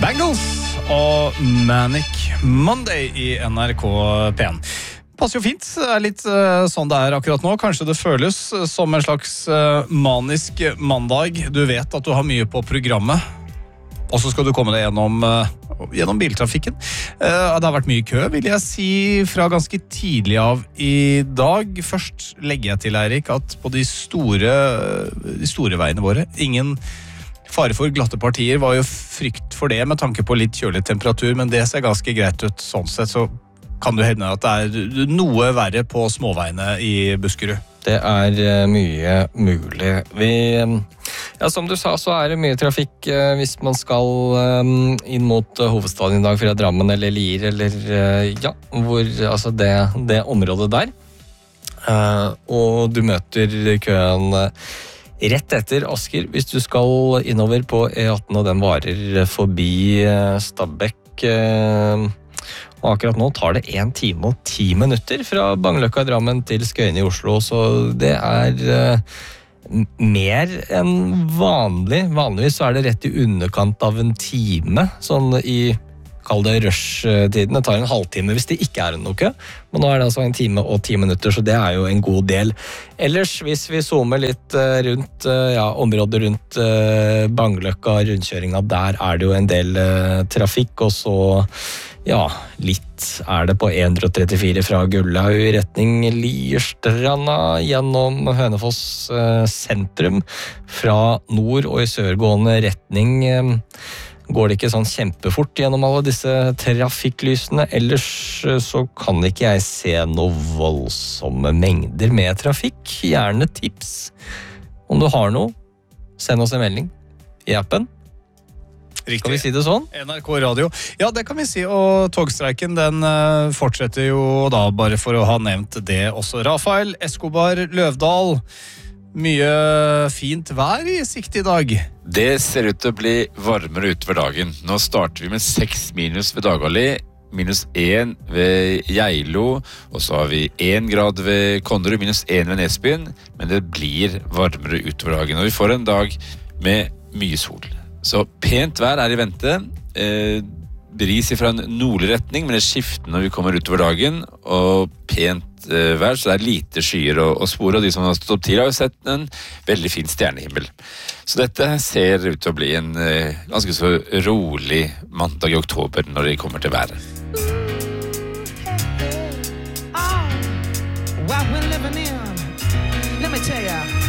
Bangles og Manic Monday i NRK P1. Passer jo fint, det litt sånn det akkurat nå. Kanskje det føles som en slags manisk mandag. Du vet at du har mye på programmet, og så skal du komme deg gjennom biltrafikken. Det har vært mye kø, vil jeg si, fra ganske tidlig av i dag. Først legger jeg til, Eirik, at på de store veiene våre, ingen fare for glatte partier, var jo frykt for det med tanke på litt kjølig temperatur, men det ser ganske greit ut. Sånn sett så kan det hende at det noe verre på småveiene i Buskerud. Det mye mulig. Som du sa, så det mye trafikk hvis man skal inn mot hovedstaden i dag fra Drammen eller Lier, eller altså det området der. Og du møter køen rett etter Asker, hvis du skal innover på E18, og den varer forbi Stabekk. Og akkurat nå tar det 1 time og 10 minutter fra Bangløkka i Drammen til Skøyen i Oslo, så det mer enn vanlig. Vanligvis så det rett i underkant av 1 time, sånn i kall det rush-tiden. Det tar 1 halvtime hvis det ikke noe kø, men nå det altså 1 time og 10 minutter, så det jo en god del. Ellers, hvis vi zoomer litt rundt området rundt Bangløkka, rundkjøringa, der det jo en del trafikk, og så litt det på 134 fra Gullau i retning Lierstranda gjennom Hønefoss sentrum. Fra nord og i sørgående retning går det ikke sånn kjempefort gjennom alle disse trafikklysene. Ellers så kan ikke jeg se noe voldsomme mengder med trafikk. Gjerne tips. Om du har noe, send oss en melding i appen. Riktig. Skal vi si det sånn? NRK Radio. Ja, det kan vi si, og togstreiken den fortsetter jo da, bare for å ha nevnt det også. Rafael Escobar Løvdahl, mye fint vær i sikte i dag. Det ser ut til å bli varmere utover dagen. Nå starter vi med 6 minus ved Dagali, -1 ved Geilo, og så har vi 1 grad ved Konnerud, -1 ved Nesbyen, men det blir varmere utover dagen, og vi får en dag med mye sol. Så pent vær i vente, bris fra en nordlig retning, men det skifter når vi kommer utover dagen, og pent vær, så det lite skyer å spore, og de som har stått opp tidlig har jo sett en veldig fin stjernehimmel. Så dette ser ut til å bli en ganske så rolig mandag i oktober når det kommer til været. What we're living in, let me tell you.